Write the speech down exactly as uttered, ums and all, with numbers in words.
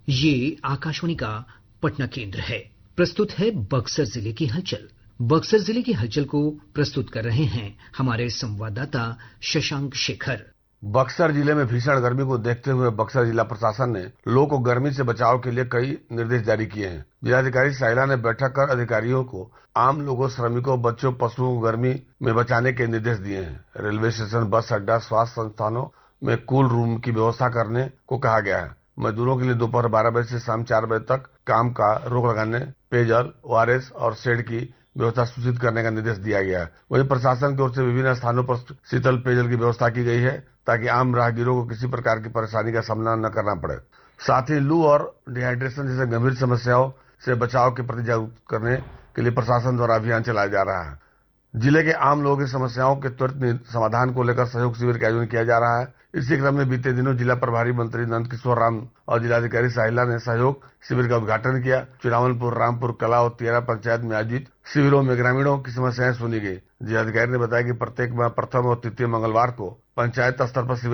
ये आकाशवाणी का पटना केंद्र है। प्रस्तुत है बक्सर जिले की हलचल। बक्सर जिले की हलचल को प्रस्तुत कर रहे हैं हमारे संवाददाता शशांक शेखर। बक्सर जिले में भीषण गर्मी को देखते हुए बक्सर जिला प्रशासन ने लोगों को गर्मी से बचाव के लिए कई निर्देश जारी किए हैं। जिलाधिकारी साइला ने बैठक कर अधिकारियों को आम लोगों, श्रमिकों, बच्चों, पशुओं को गर्मी में बचाने के निर्देश दिए हैं। रेलवे स्टेशन, बस अड्डा, स्वास्थ्य संस्थानों में कूल रूम की व्यवस्था करने को कहा गया है। मजदूरों के लिए दोपहर बारह बजे से शाम चार बजे तक काम का रोक लगाने, पेयजल, ओ आर एस और शेड की व्यवस्था सूचित करने का निर्देश दिया गया है। वहीं प्रशासन की ओर से विभिन्न स्थानों पर शीतल पेयजल की व्यवस्था की गई है ताकि आम राहगीरों को किसी प्रकार की परेशानी का सामना न करना पड़े। साथ ही लू और डिहाइड्रेशन जैसे गंभीर समस्याओं से बचाव के प्रति जागरूक करने के लिए प्रशासन द्वारा अभियान चलाया जा रहा है। जिले के आम लोगों की समस्याओं के त्वरित समाधान को लेकर सहयोग शिविर का आयोजन किया जा रहा है। इसी क्रम में बीते दिनों जिला प्रभारी मंत्री नंद किशोर राम और जिलाधिकारी साहिला ने सहयोग शिविर का उद्घाटन किया। चुरावनपुर, रामपुर कला और तेरा पंचायत में आयोजित शिविरों में ग्रामीणों की समस्याएं सुनी गई। जिलाधिकारी ने बताया कि प्रत्येक माह प्रथम और तृतीय मंगलवार को पंचायत स्तर पर शिविर